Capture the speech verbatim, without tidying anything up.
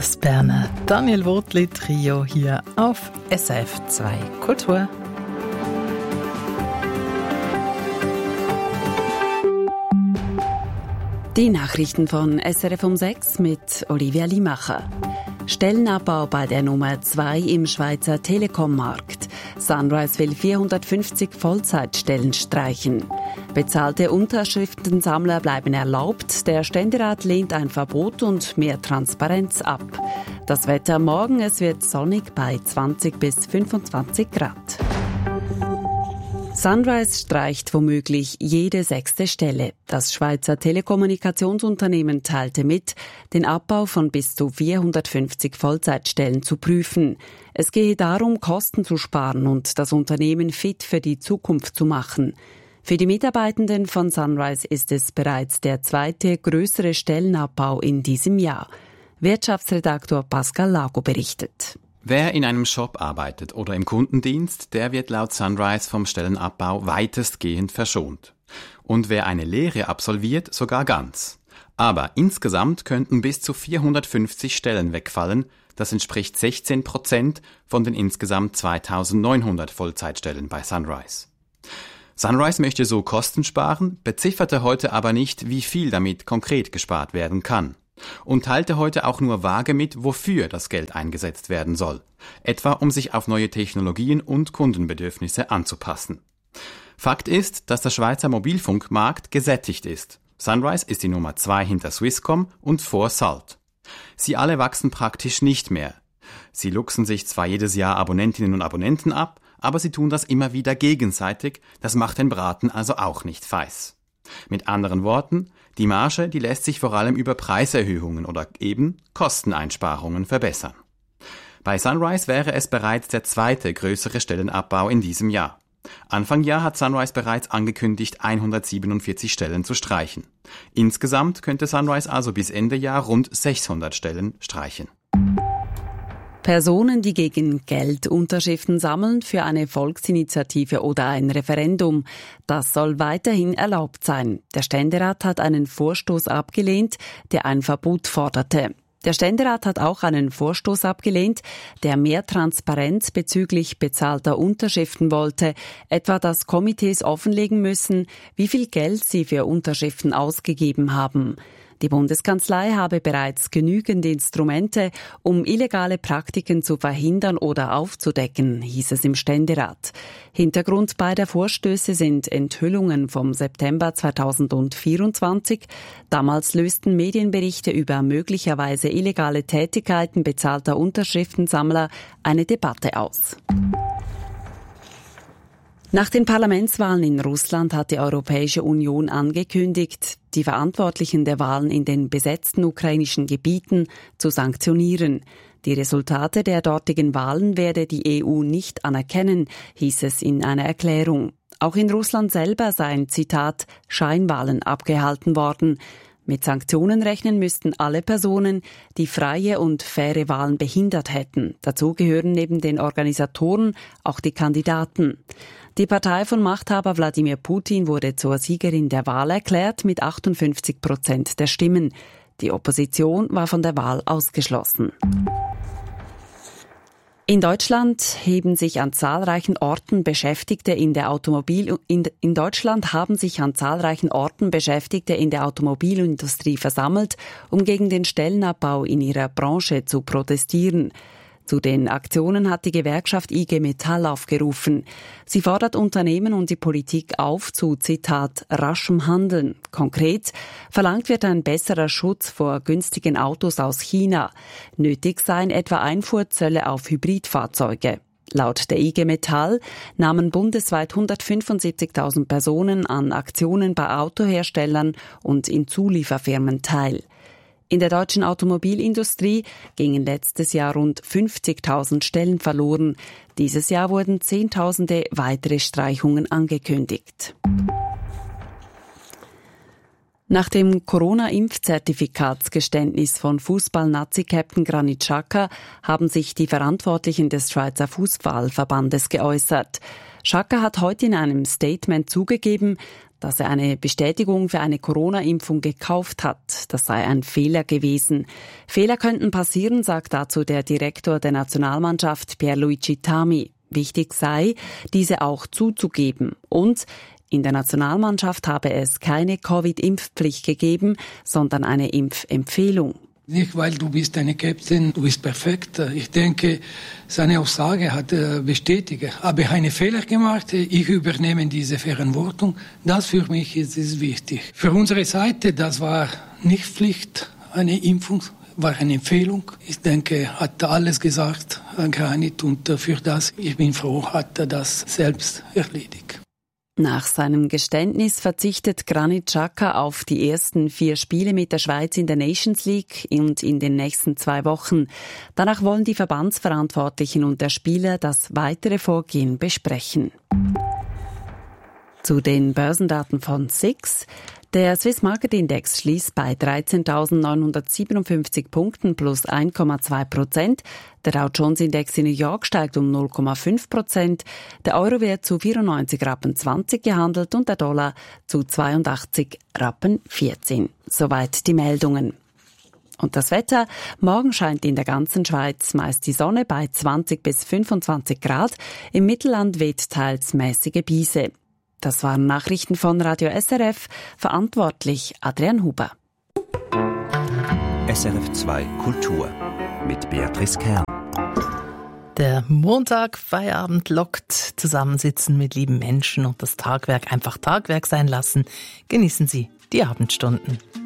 das Berner Daniel Wurtli Trio hier auf S R F zwei Kultur. Die Nachrichten von S R F um sechs mit Olivia Limacher. Stellenabbau bei der Nummer zwei im Schweizer Telekom-Markt. Sunrise will vierhundertfünfzig Vollzeitstellen streichen. Bezahlte Unterschriftensammler bleiben erlaubt. Der Ständerat lehnt ein Verbot und mehr Transparenz ab. Das Wetter morgen, es wird sonnig bei zwanzig bis fünfundzwanzig Grad. Sunrise streicht womöglich jede sechste Stelle. Das Schweizer Telekommunikationsunternehmen teilte mit, den Abbau von bis zu vierhundertfünfzig Vollzeitstellen zu prüfen. Es gehe darum, Kosten zu sparen und das Unternehmen fit für die Zukunft zu machen. Für die Mitarbeitenden von Sunrise ist es bereits der zweite größere Stellenabbau in diesem Jahr. Wirtschaftsredaktor Pascal Lago berichtet. Wer in einem Shop arbeitet oder im Kundendienst, der wird laut Sunrise vom Stellenabbau weitestgehend verschont. Und wer eine Lehre absolviert, sogar ganz. Aber insgesamt könnten bis zu vierhundertfünfzig Stellen wegfallen. Das entspricht sechzehn Prozent von den insgesamt zweitausendneunhundert Vollzeitstellen bei Sunrise. Sunrise möchte so Kosten sparen, bezifferte heute aber nicht, wie viel damit konkret gespart werden kann. Und teilte heute auch nur vage mit, wofür das Geld eingesetzt werden soll. Etwa um sich auf neue Technologien und Kundenbedürfnisse anzupassen. Fakt ist, dass der Schweizer Mobilfunkmarkt gesättigt ist. Sunrise ist die Nummer zwei hinter Swisscom und vor Salt. Sie alle wachsen praktisch nicht mehr. Sie luchsen sich zwar jedes Jahr Abonnentinnen und Abonnenten ab, aber sie tun das immer wieder gegenseitig, das macht den Braten also auch nicht feiß. Mit anderen Worten, die Marge, die lässt sich vor allem über Preiserhöhungen oder eben Kosteneinsparungen verbessern. Bei Sunrise wäre es bereits der zweite größere Stellenabbau in diesem Jahr. Anfang Jahr hat Sunrise bereits angekündigt, hundertsiebenundvierzig Stellen zu streichen. Insgesamt könnte Sunrise also bis Ende Jahr rund sechshundert Stellen streichen. Personen, die gegen Geld Unterschriften sammeln für eine Volksinitiative oder ein Referendum, das soll weiterhin erlaubt sein. Der Ständerat hat einen Vorstoß abgelehnt, der ein Verbot forderte. Der Ständerat hat auch einen Vorstoß abgelehnt, der mehr Transparenz bezüglich bezahlter Unterschriften wollte, etwa dass Komitees offenlegen müssen, wie viel Geld sie für Unterschriften ausgegeben haben. Die Bundeskanzlei habe bereits genügend Instrumente, um illegale Praktiken zu verhindern oder aufzudecken, hieß es im Ständerat. Hintergrund beider Vorstöße sind Enthüllungen vom September zweitausendvierundzwanzig. Damals lösten Medienberichte über möglicherweise illegale Tätigkeiten bezahlter Unterschriftensammler eine Debatte aus. Nach den Parlamentswahlen in Russland hat die Europäische Union angekündigt, die Verantwortlichen der Wahlen in den besetzten ukrainischen Gebieten zu sanktionieren. Die Resultate der dortigen Wahlen werde die E U nicht anerkennen, hieß es in einer Erklärung. Auch in Russland selber seien, Zitat, Scheinwahlen abgehalten worden. Mit Sanktionen rechnen müssten alle Personen, die freie und faire Wahlen behindert hätten. Dazu gehören neben den Organisatoren auch die Kandidaten. Die Partei von Machthaber Wladimir Putin wurde zur Siegerin der Wahl erklärt mit achtundfünfzig Prozent der Stimmen. Die Opposition war von der Wahl ausgeschlossen. In Deutschland heben sich an zahlreichen Orten Beschäftigte in der Automobil in, in Deutschland haben sich an zahlreichen Orten Beschäftigte in der Automobilindustrie versammelt, um gegen den Stellenabbau in ihrer Branche zu protestieren. Zu den Aktionen hat die Gewerkschaft I G Metall aufgerufen. Sie fordert Unternehmen und die Politik auf zu, Zitat, raschem Handeln. Konkret verlangt wird ein besserer Schutz vor günstigen Autos aus China. Nötig seien etwa Einfuhrzölle auf Hybridfahrzeuge. Laut der I G Metall nahmen bundesweit hundertfünfundsiebzigtausend Personen an Aktionen bei Autoherstellern und in Zulieferfirmen teil. In der deutschen Automobilindustrie gingen letztes Jahr rund fünfzigtausend Stellen verloren. Dieses Jahr wurden Zehntausende weitere Streichungen angekündigt. Nach dem Corona-Impfzertifikatsgeständnis von Fußball-Nazi-Captain Granit Xhaka haben sich die Verantwortlichen des Schweizer Fußballverbandes geäußert. Xhaka hat heute in einem Statement zugegeben, dass er eine Bestätigung für eine Corona-Impfung gekauft hat. Das sei ein Fehler gewesen. Fehler könnten passieren, sagt dazu der Direktor der Nationalmannschaft Pierluigi Tami. Wichtig sei, diese auch zuzugeben. Und in der Nationalmannschaft habe es keine Covid-Impfpflicht gegeben, sondern eine Impfempfehlung. Nicht, weil du bist eine Captain, du bist perfekt. Ich denke, seine Aussage hat er bestätigt. Habe ich einen Fehler gemacht, ich übernehme diese Verantwortung. Das für mich ist, ist wichtig. Für unsere Seite, das war nicht Pflicht, eine Impfung, war eine Empfehlung. Ich denke, hat er alles gesagt, Granit, und für das, ich bin froh, hat er das selbst erledigt. Nach seinem Geständnis verzichtet Granit Xhaka auf die ersten vier Spiele mit der Schweiz in der Nations League und in den nächsten zwei Wochen. Danach wollen die Verbandsverantwortlichen und der Spieler das weitere Vorgehen besprechen. Zu den Börsendaten von S I X. Der Swiss Market Index schließt bei dreizehntausendneunhundertsiebenundfünfzig Punkten plus eins Komma zwei Prozent. Der Dow Jones Index in New York steigt um null Komma fünf Prozent. Der Euro wird zu vierundneunzig Rappen zwanzig gehandelt und der Dollar zu zweiundachtzig Rappen vierzehn. Soweit die Meldungen. Und das Wetter? Morgen scheint in der ganzen Schweiz meist die Sonne bei zwanzig bis fünfundzwanzig Grad. Im Mittelland weht teils mäßige Brise. Das waren Nachrichten von Radio S R F, verantwortlich Adrian Huber. S R F zwei Kultur mit Beatrice Kern. Der Montag, Feierabend lockt, zusammensitzen mit lieben Menschen und das Tagwerk einfach Tagwerk sein lassen. Genießen Sie die Abendstunden.